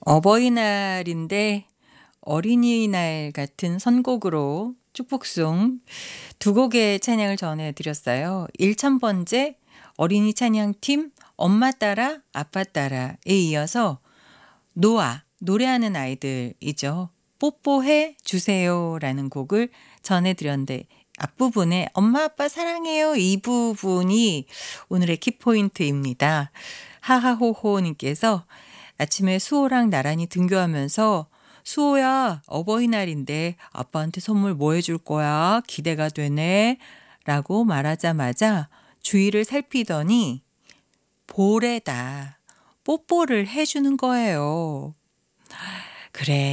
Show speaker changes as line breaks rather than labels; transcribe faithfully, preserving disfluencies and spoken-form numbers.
어버이날인데 어린이날 같은 선곡으로 축복송 두 곡의 찬양을 전해드렸어요. 천 번째 어린이 찬양팀 엄마 따라 아빠 따라에 이어서 노아 노래하는 아이들이죠. 뽀뽀해 주세요라는 곡을 전해드렸는데 앞부분에 엄마 아빠 사랑해요 이 부분이 오늘의 키포인트입니다. 하하호호님께서 아침에 수호랑 나란히 등교하면서 수호야 어버이날인데 아빠한테 선물 뭐 해줄 거야? 기대가 되네 라고 말하자마자 주위를 살피더니 볼에다 뽀뽀를 해주는 거예요. 그래.